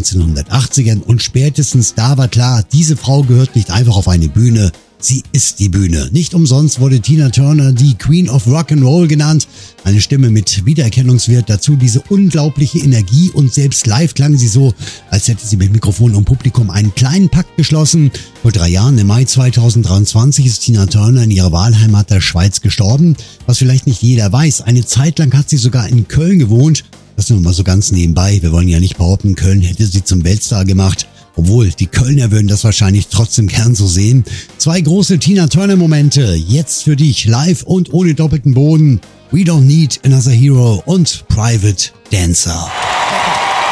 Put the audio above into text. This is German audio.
1980ern und spätestens da war klar, diese Frau gehört nicht einfach auf eine Bühne, sie ist die Bühne. Nicht umsonst wurde Tina Turner die Queen of Rock'n'Roll genannt. Eine Stimme mit Wiedererkennungswert, dazu diese unglaubliche Energie und selbst live klang sie so, als hätte sie mit Mikrofon und Publikum einen kleinen Pakt geschlossen. Vor 3 Jahren, im Mai 2023, ist Tina Turner in ihrer Wahlheimat der Schweiz gestorben. Was vielleicht nicht jeder weiß, eine Zeit lang hat sie sogar in Köln gewohnt. Das nur mal so ganz nebenbei. Wir wollen ja nicht behaupten, Köln hätte sie zum Weltstar gemacht. Obwohl, die Kölner würden das wahrscheinlich trotzdem gern so sehen. 2 große Tina Turner-Momente, jetzt für dich, live und ohne doppelten Boden. We Don't Need Another Hero und Private Dancer.